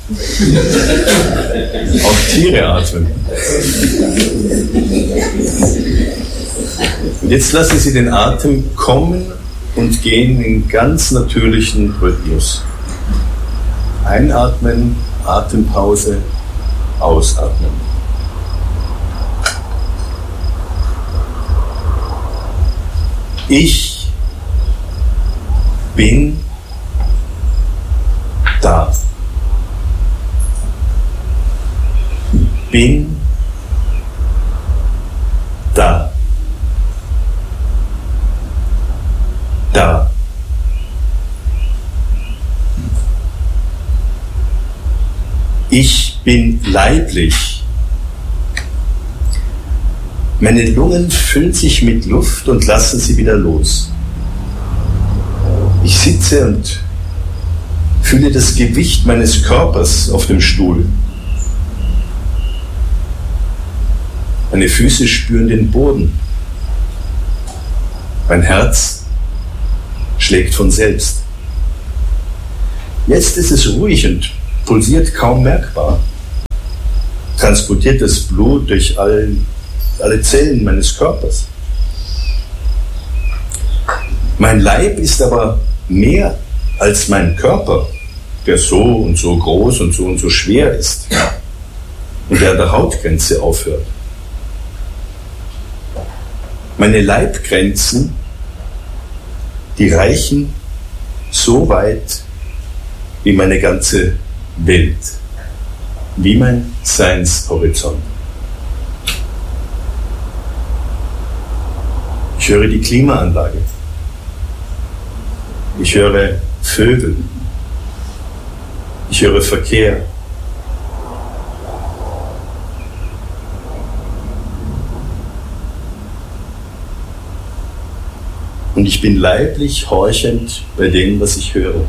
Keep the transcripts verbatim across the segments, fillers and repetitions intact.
Auch Tiere atmen. Und jetzt lassen Sie den Atem kommen und gehen in ganz natürlichen Rhythmus. Einatmen, Atempause, ausatmen. Ich bin da. Bin da. Da. Ich bin leiblich. Meine Lungen füllen sich mit Luft und lassen sie wieder los. Ich sitze und fühle das Gewicht meines Körpers auf dem Stuhl. Meine Füße spüren den Boden. Mein Herz schlägt von selbst. Jetzt ist es ruhig und pulsiert kaum merkbar. Transportiert das Blut durch all, alle Zellen meines Körpers. Mein Leib ist aber mehr als mein Körper, der so und so groß und so und so schwer ist und der an der Hautgrenze aufhört. Meine Leibgrenzen, die reichen so weit wie meine ganze Welt, wie mein Seinshorizont. Ich höre die Klimaanlage. Ich höre Vögel. Ich höre Verkehr. Und ich bin leiblich horchend bei dem, was ich höre.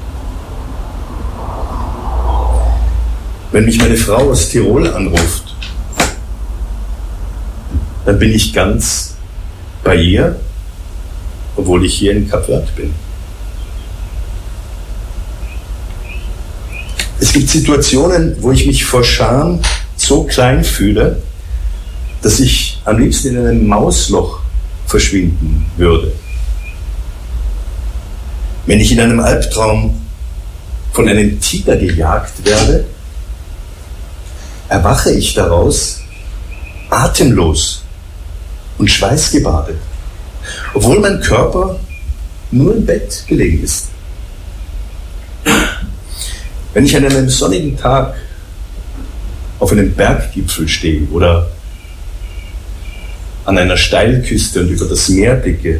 Wenn mich meine Frau aus Tirol anruft, dann bin ich ganz bei ihr, obwohl ich hier in Kap Verde bin. Es gibt Situationen, wo ich mich vor Scham so klein fühle, dass ich am liebsten in einem Mausloch verschwinden würde. Wenn ich in einem Albtraum von einem Tiger gejagt werde, erwache ich daraus atemlos und schweißgebadet, obwohl mein Körper nur im Bett gelegen ist. Wenn ich an einem sonnigen Tag auf einem Berggipfel stehe oder an einer Steilküste und über das Meer blicke,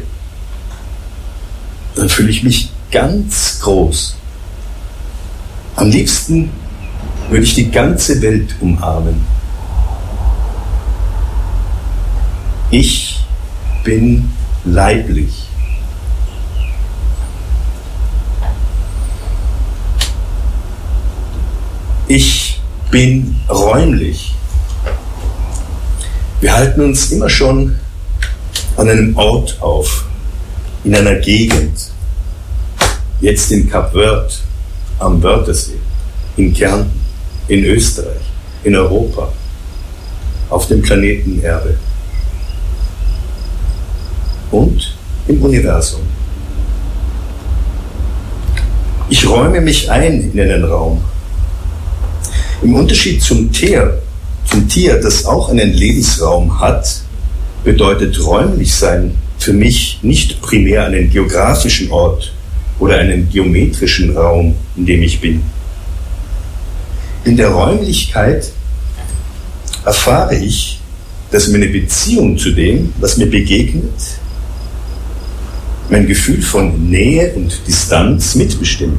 dann fühle ich mich ganz groß. Am liebsten würde ich die ganze Welt umarmen. Ich bin leiblich. Ich bin räumlich. Wir halten uns immer schon an einem Ort auf, in einer Gegend. Jetzt in Kap Verde, am Wörthersee, in Kärnten, in Österreich, in Europa, auf dem Planeten Erde und im Universum. Ich räume mich ein in einen Raum. Im Unterschied zum Tier, zum Tier, das auch einen Lebensraum hat, bedeutet räumlich sein für mich nicht primär einen geografischen Ort oder einen geometrischen Raum, in dem ich bin. In der Räumlichkeit erfahre ich, dass meine Beziehung zu dem, was mir begegnet, mein Gefühl von Nähe und Distanz mitbestimmt.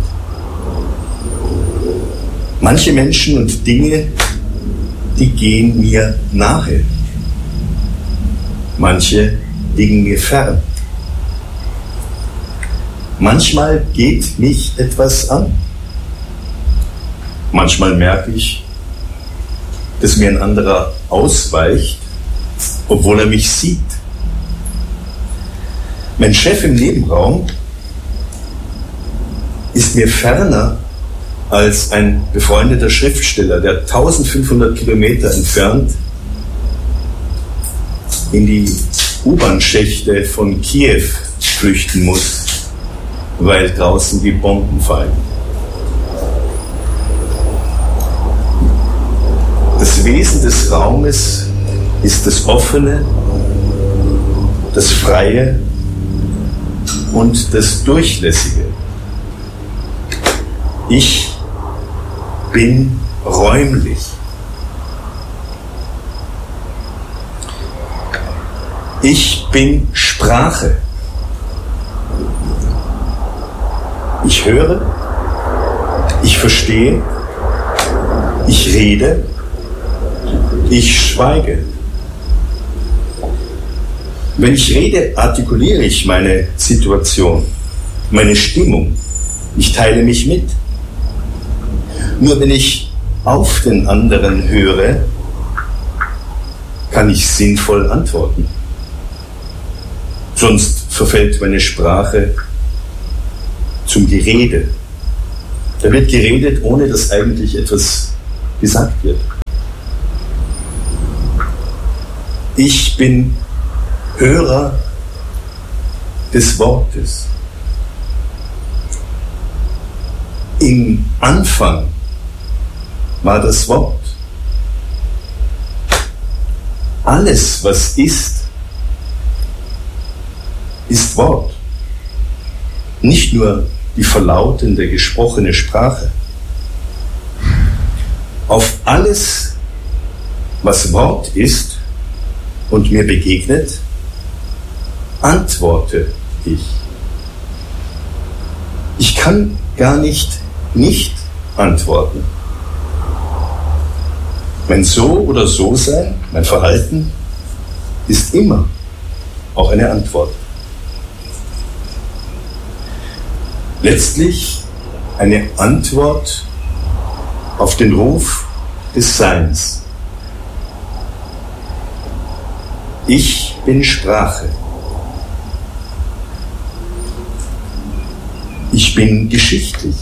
Manche Menschen und Dinge, die gehen mir nahe. Manche liegen mir fern. Manchmal geht mich etwas an. Manchmal merke ich, dass mir ein anderer ausweicht, obwohl er mich sieht. Mein Chef im Nebenraum ist mir ferner, als ein befreundeter Schriftsteller, der eintausendfünfhundert Kilometer entfernt in die U-Bahn-Schächte von Kiew flüchten muss, weil draußen die Bomben fallen. Das Wesen des Raumes ist das Offene, das Freie und das Durchlässige. Ich bin räumlich. Ich bin Sprache. Ich höre, ich verstehe, ich rede, ich schweige. Wenn ich rede, artikuliere ich meine Situation, meine Stimmung. Ich teile mich mit. Nur wenn ich auf den anderen höre, kann ich sinnvoll antworten. Sonst verfällt meine Sprache zum Gerede. Da wird geredet, ohne dass eigentlich etwas gesagt wird. Ich bin Hörer des Wortes. Im Anfang war das Wort. Alles, was ist, ist Wort. Nicht nur die verlautende, gesprochene Sprache. Auf alles, was Wort ist und mir begegnet, antworte ich. Ich kann gar nicht nicht antworten. Mein So- oder So-Sein, mein Verhalten, ist immer auch eine Antwort. Letztlich eine Antwort auf den Ruf des Seins. Ich bin Sprache. Ich bin geschichtlich.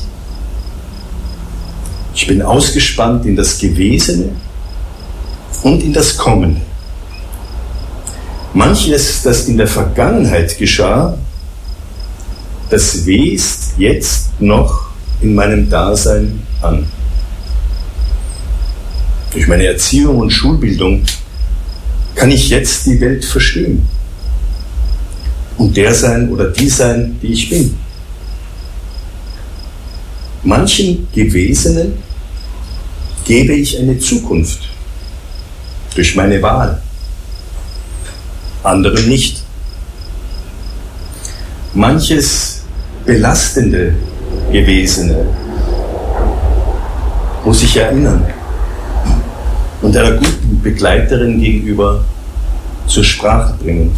Ich bin ausgespannt in das Gewesene und in das Kommende. Manches, das in der Vergangenheit geschah, das west jetzt noch in meinem Dasein an. Durch meine Erziehung und Schulbildung kann ich jetzt die Welt verstehen und der sein oder die sein, die ich bin. Manchen Gewesenen gebe ich eine Zukunft durch meine Wahl, anderen nicht. Manches belastende Gewesene muss ich erinnern und einer guten Begleiterin gegenüber zur Sprache bringen.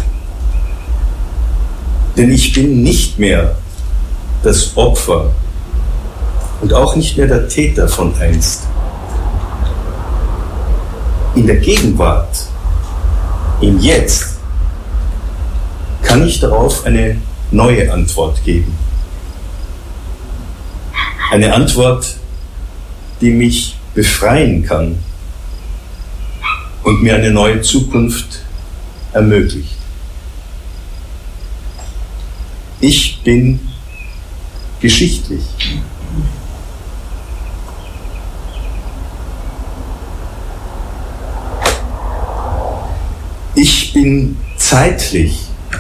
Denn ich bin nicht mehr das Opfer und auch nicht mehr der Täter von einst. In der Gegenwart, im Jetzt, kann ich darauf eine neue Antwort geben. Eine Antwort, die mich befreien kann und mir eine neue Zukunft ermöglicht. Ich bin geschichtlich. Ich bin zeitlich.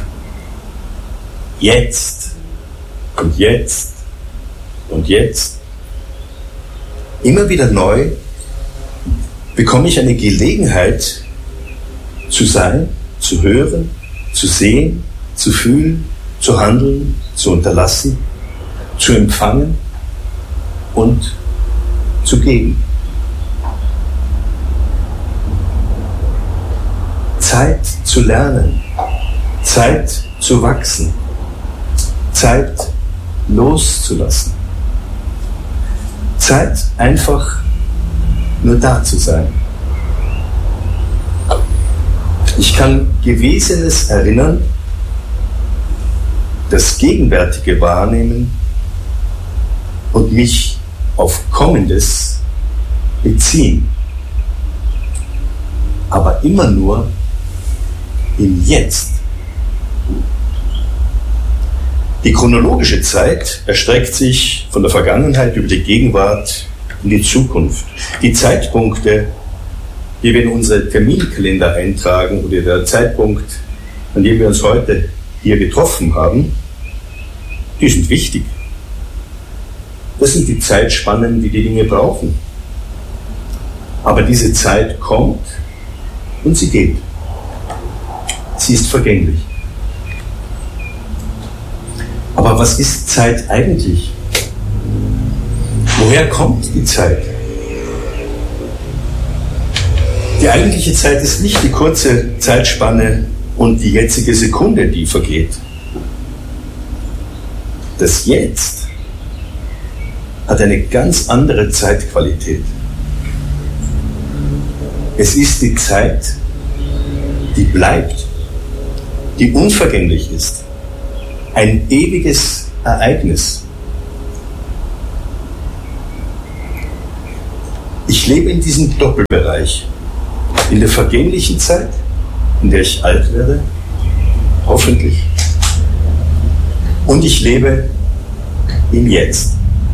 Jetzt und jetzt und jetzt. Immer wieder neu bekomme ich eine Gelegenheit zu sein, zu hören, zu sehen, zu fühlen, zu handeln, zu unterlassen, zu empfangen und zu geben. Zeit zu lernen, Zeit zu wachsen, Zeit loszulassen, Zeit einfach nur da zu sein. Ich kann Gewesenes erinnern, das Gegenwärtige wahrnehmen und mich auf Kommendes beziehen, aber immer nur im Jetzt. Die chronologische Zeit erstreckt sich von der Vergangenheit über die Gegenwart in die Zukunft. Die Zeitpunkte, die wir in unsere Terminkalender eintragen, oder der Zeitpunkt, an dem wir uns heute hier getroffen haben, die sind wichtig. Das sind die Zeitspannen, die die Dinge brauchen. Aber diese Zeit kommt und sie geht. Sie ist vergänglich. Aber was ist Zeit eigentlich? Woher kommt die Zeit? Die eigentliche Zeit ist nicht die kurze Zeitspanne und die jetzige Sekunde, die vergeht. Das Jetzt hat eine ganz andere Zeitqualität. Es ist die Zeit, die bleibt, die unvergänglich ist. Ein ewiges Ereignis. Ich lebe in diesem Doppelbereich. In der vergänglichen Zeit, in der ich alt werde, hoffentlich. Und ich lebe im Jetzt.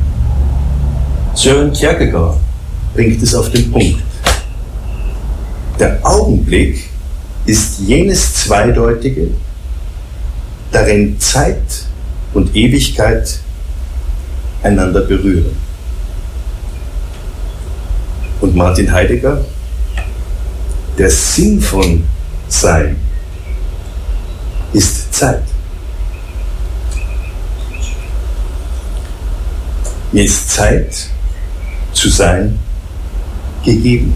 Søren Kierkegaard bringt es auf den Punkt. Der Augenblick ist jenes Zweideutige, darin Zeit und Ewigkeit einander berühren. Und Martin Heidegger, der Sinn von Sein ist Zeit. Mir ist Zeit zu sein gegeben.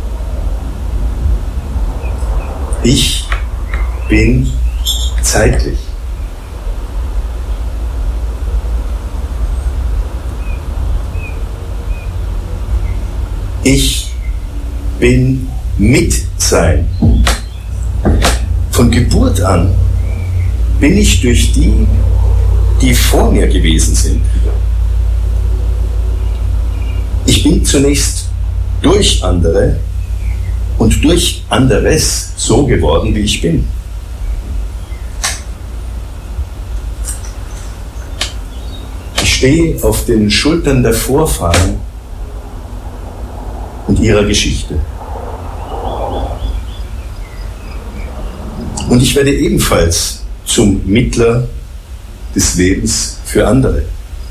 Ich bin zeitlich. Ich bin Mitsein. Von Geburt an bin ich durch die, die vor mir gewesen sind. Ich bin zunächst durch andere und durch anderes so geworden, wie ich bin. Ich stehe auf den Schultern der Vorfahren und ihrer Geschichte. Und ich werde ebenfalls zum Mittler des Lebens für andere.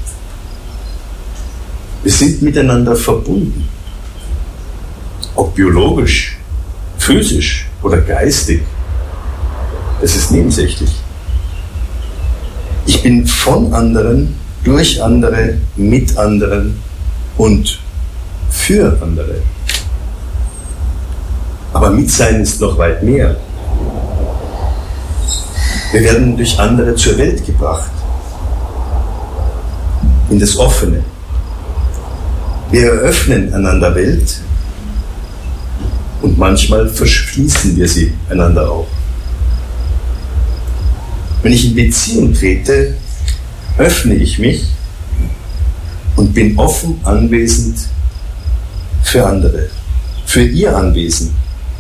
Wir sind miteinander verbunden. Ob biologisch, physisch oder geistig, das ist nebensächlich. Ich bin von anderen, durch andere, mit anderen und für andere. Aber Mitsein ist noch weit mehr. Wir werden durch andere zur Welt gebracht, in das Offene. Wir eröffnen einander Welt und manchmal verschließen wir sie einander auch. Wenn ich in Beziehung trete, öffne ich mich und bin offen anwesend für andere, für ihr Anwesen.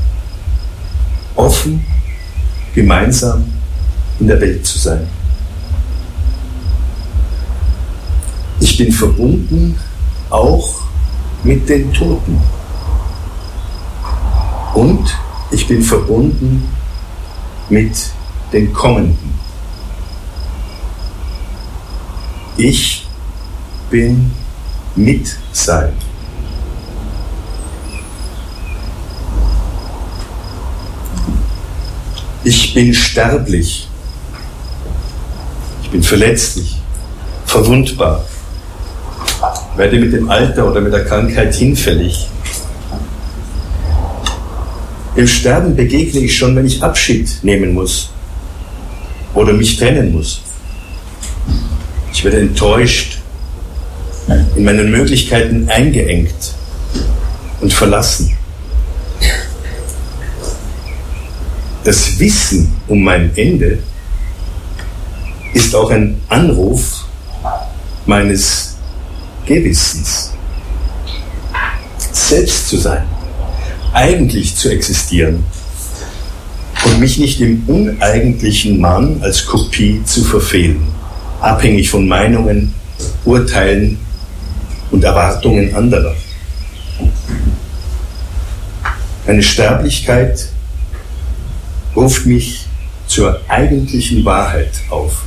Offen, gemeinsam in der Welt zu sein. Ich bin verbunden auch mit den Toten. Und ich bin verbunden mit den Kommenden. Ich bin Mitsein. Ich bin sterblich. Ich bin verletzlich, verwundbar, werde mit dem Alter oder mit der Krankheit hinfällig. Dem Sterben begegne ich schon, wenn ich Abschied nehmen muss oder mich trennen muss. Ich werde enttäuscht, in meinen Möglichkeiten eingeengt und verlassen. Das Wissen um mein Ende ist auch ein Anruf meines Gewissens. selbst zu sein, eigentlich zu existieren und mich nicht im uneigentlichen Mann als Kopie zu verfehlen, abhängig von Meinungen, Urteilen und Erwartungen anderer. Meine Sterblichkeit ruft mich zur eigentlichen Wahrheit auf.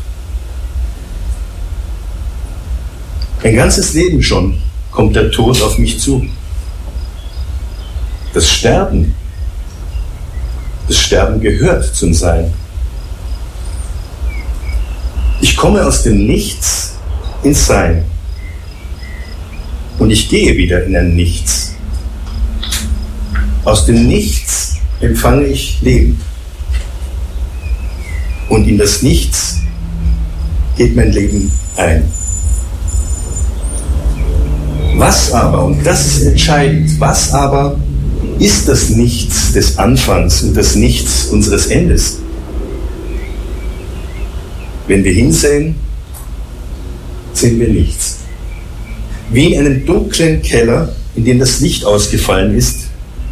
Mein ganzes Leben schon kommt der Tod auf mich zu. Das Sterben, das Sterben gehört zum Sein. Ich komme aus dem Nichts ins Sein und ich gehe wieder in ein Nichts. Aus dem Nichts empfange ich Leben und in das Nichts geht mein Leben ein. Was aber, und das ist entscheidend, was aber ist das Nichts des Anfangs und das Nichts unseres Endes? Wenn wir hinsehen, sehen wir nichts. Wie in einem dunklen Keller, in dem das Licht ausgefallen ist,